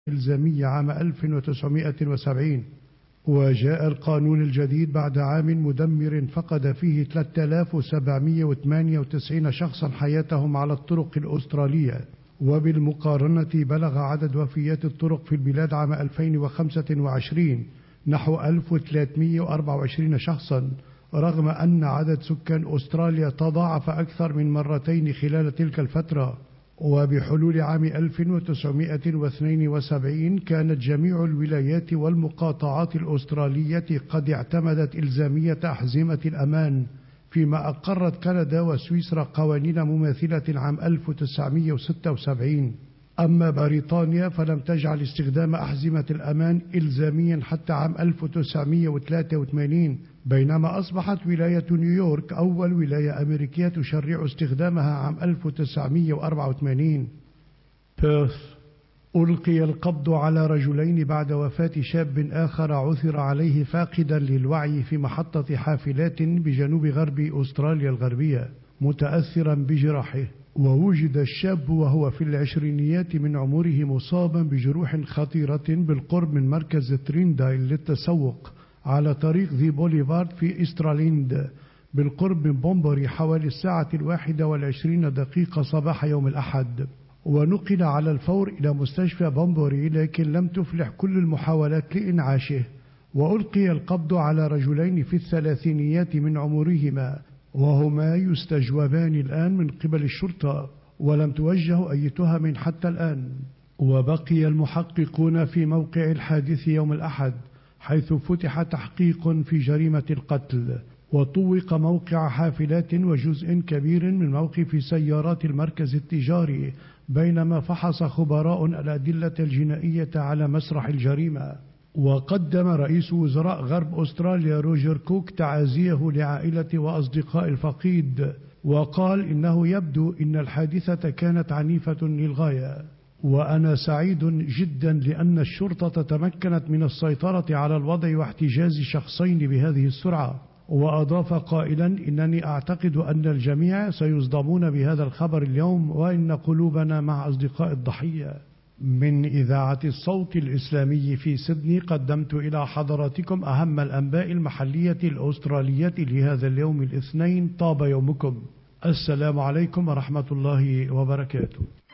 الإلزامية عام 1970. وجاء القانون الجديد بعد عام مدمر فقد فيه 3798 شخصا حياتهم على الطرق الأسترالية، وبالمقارنة بلغ عدد وفيات الطرق في البلاد عام 2025 نحو 1324 شخصا، رغم أن عدد سكان أستراليا تضاعف أكثر من مرتين خلال تلك الفترة. وبحلول عام 1972 كانت جميع الولايات والمقاطعات الأسترالية قد اعتمدت إلزامية أحزمة الأمان، فيما أقرت كندا وسويسرا قوانين مماثلة عام 1976. أما بريطانيا فلم تجعل استخدام أحزمة الأمان إلزاميا حتى عام 1983، بينما أصبحت ولاية نيويورك أول ولاية أمريكية تشرع استخدامها عام 1984. بيرث: ألقي القبض على رجلين بعد وفاة شاب آخر عثر عليه فاقدا للوعي في محطة حافلات بجنوب غرب أستراليا الغربية متأثرا بجراحه. ووجد الشاب وهو في العشرينيات من عمره مصابا بجروح خطيرة بالقرب من مركز تريندايل للتسوق على طريق ذي بوليفارد في إستراليند بالقرب من بومبوري حوالي الساعة 21:20 صباح يوم الأحد، ونقل على الفور إلى مستشفى بومبوري، لكن لم تفلح كل المحاولات لإنعاشه. وألقي القبض على رجلين في الثلاثينيات من عمرهما، وهما يستجوبان الآن من قبل الشرطة، ولم توجه أي تهم حتى الآن. وبقي المحققون في موقع الحادث يوم الأحد، حيث فتح تحقيق في جريمة القتل، وطوق موقع حافلات وجزء كبير من موقف سيارات المركز التجاري، بينما فحص خبراء الأدلة الجنائية على مسرح الجريمة. وقدم رئيس وزراء غرب أستراليا روجر كوك تعازيه لعائلة وأصدقاء الفقيد، وقال إنه يبدو أن الحادثة كانت عنيفة للغاية، وأنا سعيد جدا لأن الشرطة تمكنت من السيطرة على الوضع واحتجاز شخصين بهذه السرعة. وأضاف قائلا: إنني أعتقد أن الجميع سيصدمون بهذا الخبر اليوم، وإن قلوبنا مع أصدقاء الضحية. من إذاعة الصوت الإسلامي في سيدني قدمت إلى حضراتكم أهم الأنباء المحلية الأسترالية لهذا اليوم الاثنين. طاب يومكم. السلام عليكم ورحمة الله وبركاته.